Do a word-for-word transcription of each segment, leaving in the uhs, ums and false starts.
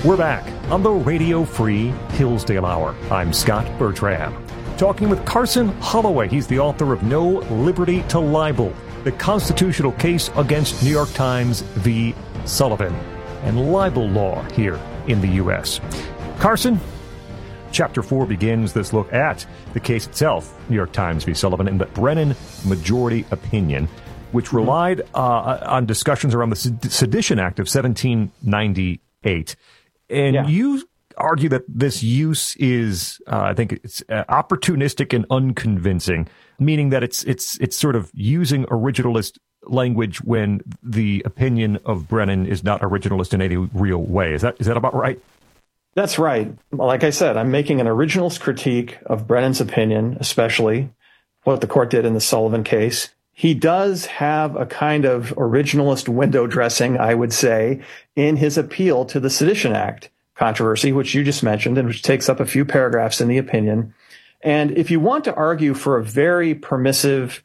We're back on the Radio Free Hillsdale Hour. I'm Scott Bertram, talking with Carson Holloway. He's the author of No Liberty to Libel, the constitutional case against New York Times v. Sullivan, and libel law here in the U S. Carson, Chapter four begins this look at the case itself, New York Times v. Sullivan, and the Brennan majority opinion, which relied uh, on discussions around the Sedition Act of seventeen ninety-eight. And yeah. you argue that this use is, uh, I think it's uh, opportunistic and unconvincing, meaning that it's it's it's sort of using originalist language when the opinion of Brennan is not originalist in any real way. Is that is that about right? That's right. Like I said, I'm making an originalist critique of Brennan's opinion, especially what the court did in the Sullivan case. He does have a kind of originalist window dressing, I would say, in his appeal to the Sedition Act controversy, which you just mentioned, and which takes up a few paragraphs in the opinion. And if you want to argue for a very permissive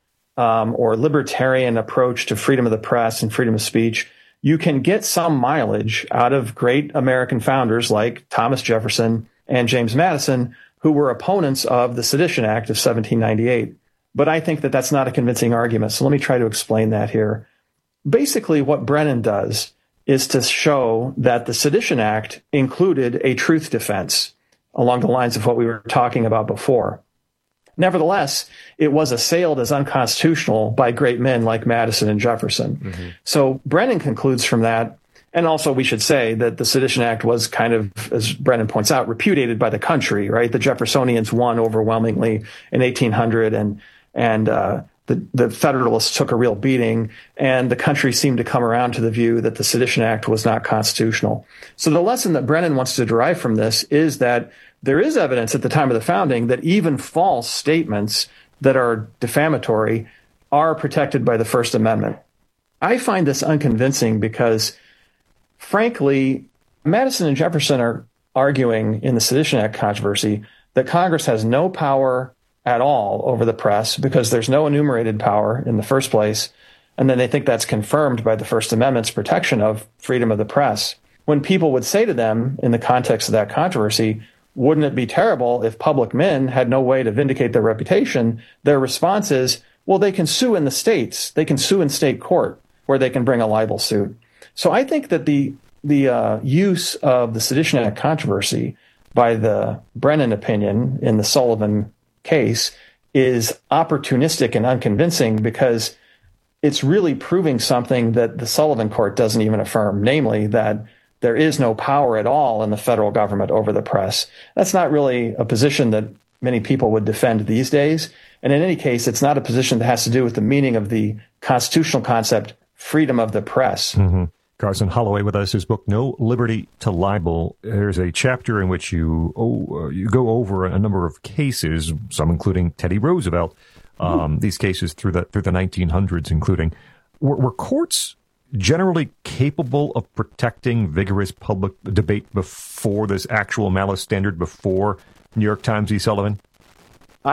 um, or libertarian approach to freedom of the press and freedom of speech, you can get some mileage out of great American founders like Thomas Jefferson and James Madison, who were opponents of the Sedition Act of seventeen ninety-eight. But I think that that's not a convincing argument. So let me try to explain that here. Basically, what Brennan does is to show that the Sedition Act included a truth defense along the lines of what we were talking about before. Nevertheless, it was assailed as unconstitutional by great men like Madison and Jefferson. Mm-hmm. So Brennan concludes from that. And also we should say that the Sedition Act was kind of, as Brennan points out, repudiated by the country, right? The Jeffersonians won overwhelmingly in eighteen hundred, and and uh, the, the Federalists took a real beating, and the country seemed to come around to the view that the Sedition Act was not constitutional. So the lesson that Brennan wants to derive from this is that there is evidence at the time of the founding that even false statements that are defamatory are protected by the First Amendment. I find this unconvincing because, frankly, Madison and Jefferson are arguing in the Sedition Act controversy that Congress has no power at all over the press because there's no enumerated power in the first place. And then they think that's confirmed by the First Amendment's protection of freedom of the press. When people would say to them in the context of that controversy, wouldn't it be terrible if public men had no way to vindicate their reputation? Their response is, well, they can sue in the states. They can sue in state court where they can bring a libel suit. So I think that the the uh, use of the Sedition Act controversy by the Brennan opinion in the Sullivan case is opportunistic and unconvincing because it's really proving something that the Sullivan court doesn't even affirm, namely that there is no power at all in the federal government over the press. That's not really a position that many people would defend these days. And in any case, it's not a position that has to do with the meaning of the constitutional concept, freedom of the press. Mm-hmm. Carson Holloway with us, his book, No Liberty to Libel. There's a chapter in which you oh, you go over a number of cases, some including Teddy Roosevelt, um, mm-hmm. these cases through the through the nineteen hundreds, including. Were, were courts generally capable of protecting vigorous public debate before this actual malice standard, before New York Times v. Sullivan?